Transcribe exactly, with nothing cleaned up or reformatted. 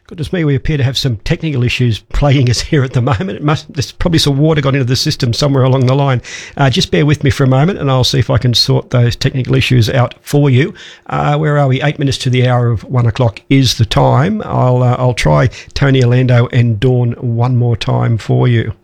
Goodness me, we appear to have some technical issues plaguing us here at the moment. It must, there's probably some water got into the system somewhere along the line. Uh, just bear with me for a moment and I'll see if I can sort those technical issues out for you. Uh, where are we? Eight minutes to the hour of one o'clock is the time. I'll, uh, I'll try Tony Orlando and Dawn one more time for you.